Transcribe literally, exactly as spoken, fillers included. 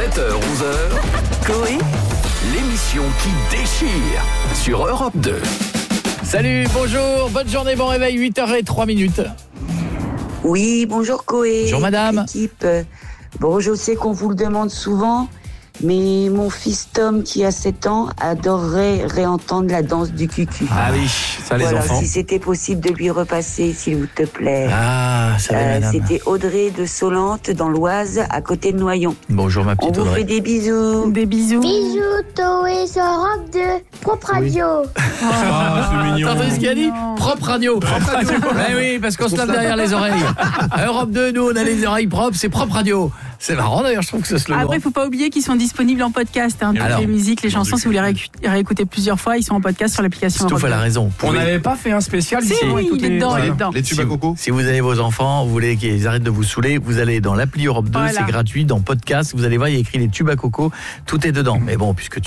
sept heures onze heures, Coé, l'émission qui déchire sur Europe deux. Salut, bonjour, bonne journée, bon réveil, huit heures zéro trois minutes. Oui, bonjour Coé. Bonjour madame. Équipe. Bon, je sais qu'on vous le demande souvent, mais mon fils Tom, qui a sept ans, adorerait réentendre la danse du cucu. Ah oui, ça les voilà, enfants. si c'était possible de lui repasser, s'il vous te plaît. Ah, ça va Euh, madame. C'était Audrey de Solente, dans l'Oise, à côté de Noyon. Bonjour ma On petite vous Audrey. fait des bisous. des bisous. Bisous, Toé, sur Europe deux, Propre Radio. Ah, c'est mignon. T'as entendu ce qu'il a dit ? Propre radio. Propre radio. Eh oui, parce qu'on se lave derrière les oreilles. À Europe deux, nous, on a les oreilles propres, c'est propre radio. C'est marrant d'ailleurs, je trouve que ce slogan. Après, il ne faut pas oublier qu'ils sont disponibles en podcast. Hein, toutes Alors, les musiques, les chansons, si vous les réécu- réécoutez plusieurs fois, ils sont en podcast sur l'application. Stouff Europe a la deux. raison. On Pouvez- n'avait pas fait un spécial Si, justement avec il toutes est les- dedans, il est Voilà. dedans. Les tubes à coco. Si vous avez vos enfants, vous voulez qu'ils arrêtent de vous saouler, vous allez dans l'appli Europe deux, Voilà. c'est gratuit, dans podcast, vous allez voir, il y a écrit les tubes à coco, tout est dedans. Mais bon, puisque